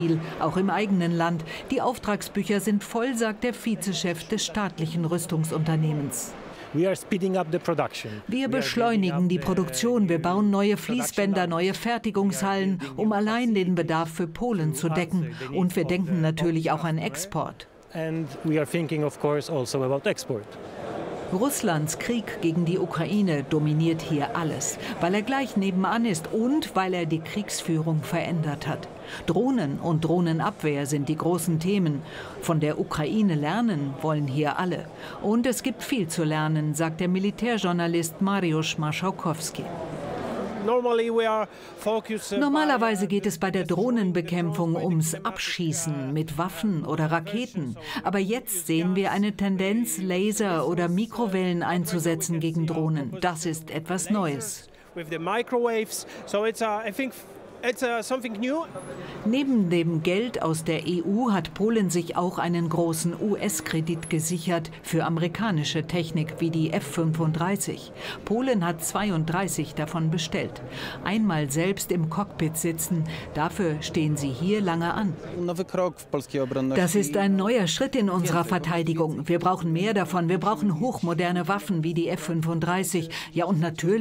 Auch im eigenen Land. Die Auftragsbücher sind voll, sagt der Vizechef des staatlichen Rüstungsunternehmens. Wir beschleunigen die Produktion. Wir bauen neue Fließbänder, neue Fertigungshallen, um allein den Bedarf für Polen zu decken. Und wir denken natürlich auch an Export. Russlands Krieg gegen die Ukraine dominiert hier alles, weil er gleich nebenan ist und weil er die Kriegsführung verändert hat. Drohnen und Drohnenabwehr sind die großen Themen. Von der Ukraine lernen wollen hier alle. Und es gibt viel zu lernen, sagt der Militärjournalist Mariusz Marszałkowski. Normalerweise geht es bei der Drohnenbekämpfung ums Abschießen mit Waffen oder Raketen. Aber jetzt sehen wir eine Tendenz, Laser oder Mikrowellen einzusetzen gegen Drohnen. Das ist etwas Neues. Neben dem Geld aus der EU hat Polen sich auch einen großen US-Kredit gesichert für amerikanische Technik wie die F-35. Polen hat 32 davon bestellt. Einmal selbst im Cockpit sitzen, dafür stehen sie hier lange an. Das ist ein neuer Schritt in unserer Verteidigung. Wir brauchen mehr davon. Wir brauchen hochmoderne Waffen wie die F-35. Ja, und natürlich